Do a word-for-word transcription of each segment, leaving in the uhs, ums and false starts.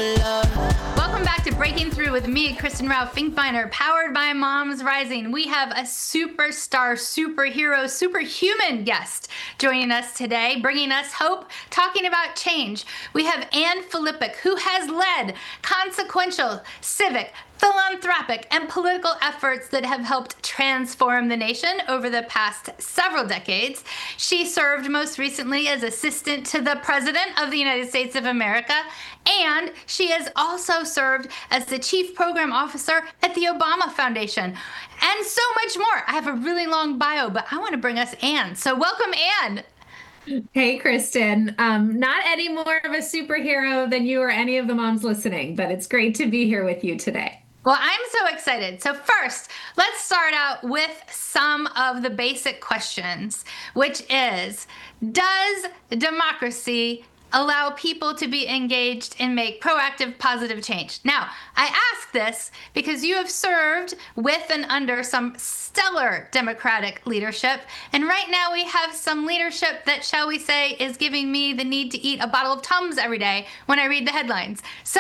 love. Welcome back to Breaking Through with me, Kristen Rao Finkbeiner, powered by Moms Rising. We have a superstar, superhero, superhuman guest joining us today, bringing us hope, talking about change. We have Anne Filippic, who has led consequential, civic, philanthropic, and political efforts that have helped transform the nation over the past several decades. She served most recently as assistant to the President of the United States of America, and she has also served as the Chief Program Officer at the Obama Foundation, and so much more. I have a really long bio, but I want to bring us Anne. So welcome, Anne. Hey, Kristen. Um, not any more of a superhero than you or any of the moms listening, but it's great to be here with you today. Well, I'm so excited. So first, let's start out with some of the basic questions, which is, does democracy allow people to be engaged and make proactive, positive change? Now, I ask this because you have served with and under some stellar Democratic leadership, and right now we have some leadership that, shall we say, is giving me the need to eat a bottle of Tums every day when I read the headlines. So,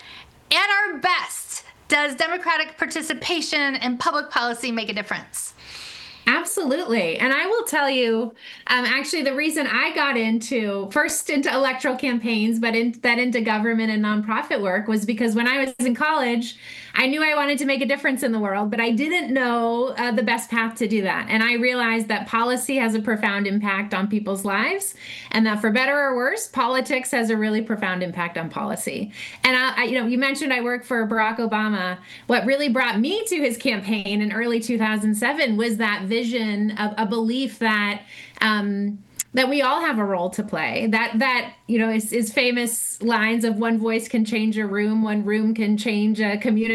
at our best, does democratic participation in public policy make a difference? Absolutely. And I will tell you, um, actually, the reason I got into, first into electoral campaigns, but in, then into government and nonprofit work was because when I was in college, I knew I wanted to make a difference in the world, but I didn't know uh, the best path to do that. And I realized that policy has a profound impact on people's lives, and that for better or worse, politics has a really profound impact on policy. And I, I, you know, you mentioned I worked for Barack Obama. What really brought me to his campaign in early two thousand seven was that vision of a belief that um, that we all have a role to play. That that you know is, is famous lines of one voice can change a room, one room can change a community.